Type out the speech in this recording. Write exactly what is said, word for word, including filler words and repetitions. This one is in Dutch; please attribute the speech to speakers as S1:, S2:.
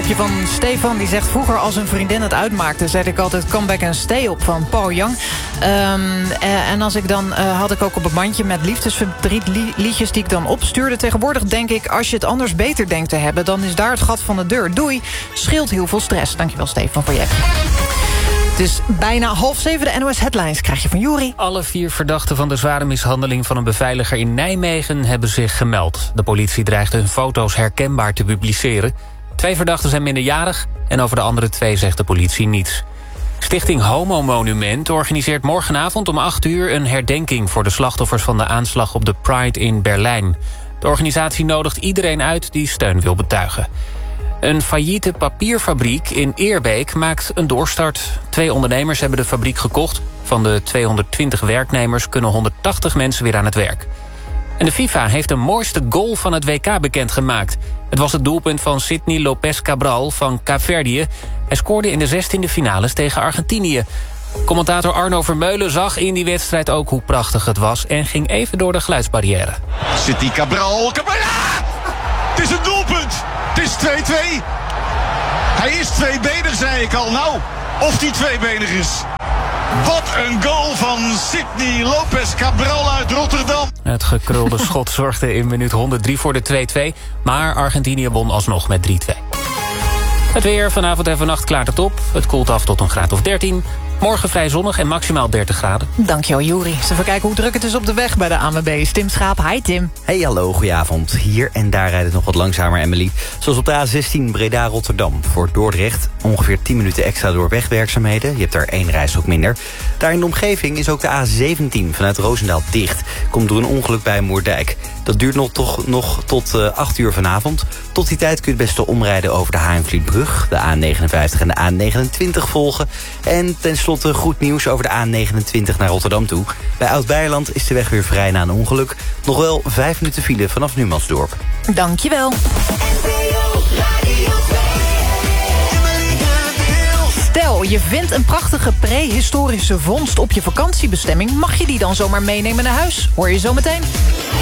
S1: appje van Stefan, die zegt... vroeger als een vriendin het uitmaakte... zet ik altijd Come Back and Stay op van Paul Young. Um, uh, en als ik dan uh, had ik ook op een bandje met liefdesverdriet li- liedjes die ik dan opstuurde. Tegenwoordig denk ik, als je het anders beter denkt te hebben... dan is daar het gat van de deur. Doei, scheelt heel veel stress. Dankjewel Stefan voor je appje. Het is bijna half zeven, de N O S Headlines krijg je van Juri.
S2: Alle vier verdachten van de zware mishandeling van een beveiliger in Nijmegen hebben zich gemeld. De politie dreigde hun foto's herkenbaar te publiceren. Twee verdachten zijn minderjarig en over de andere twee zegt de politie niets. Stichting Homo Monument organiseert morgenavond om acht uur... een herdenking voor de slachtoffers van de aanslag op de Pride in Berlijn. De organisatie nodigt iedereen uit die steun wil betuigen. Een failliete papierfabriek in Eerbeek maakt een doorstart. Twee ondernemers hebben de fabriek gekocht. Van de tweehonderdtwintig werknemers kunnen honderdtachtig mensen weer aan het werk. En de FIFA heeft de mooiste goal van het W K bekendgemaakt. Het was het doelpunt van Sidney Lopez Cabral van Kaapverdië. Hij scoorde in de zestiende finales tegen Argentinië. Commentator Arno Vermeulen zag in die wedstrijd ook hoe prachtig het was... en ging even door de geluidsbarrière.
S3: Sidney Cabral, Cabral! Ja! Het is een doelpunt! Het is twee-twee. Hij is tweebenig, zei ik al. Nou, of die tweebenig is. Wat een goal van Sidney Lopez Cabral uit Rotterdam.
S2: Het gekrulde schot zorgde in minuut honderddrie voor de twee-twee... maar Argentinië won alsnog met drie-twee. Het weer, vanavond en vannacht klaart het op. Het koelt af tot een graad of dertien. Morgen vrij zonnig en maximaal dertig graden.
S1: Dankjewel, Juri. Eens even kijken hoe druk het is op de weg bij de A N W B. Tim Schaap, hi Tim.
S4: Hey, hallo, goedenavond. Hier en daar rijdt het nog wat langzamer, Emily. Zoals op de A zestien Breda-Rotterdam. Voor Dordrecht ongeveer tien minuten extra door wegwerkzaamheden. Je hebt er één reishoek minder. Daar in de omgeving is ook de A zeventien vanuit Roosendaal dicht. Komt door een ongeluk bij Moerdijk. Dat duurt nog, toch, nog tot uh, acht uur vanavond. Tot die tijd kun je het beste omrijden over de Haarlemmerbrug, de A negenenvijftig en de A negenentwintig volgen. En tenslotte goed nieuws over de A negenentwintig naar Rotterdam toe. Bij Oud-Beijerland is de weg weer vrij na een ongeluk. Nog wel vijf minuten file vanaf Numansdorp.
S1: Dankjewel. Stel, je vindt een prachtige prehistorische vondst op je vakantiebestemming. Mag je die dan zomaar meenemen naar huis? Hoor je zo meteen.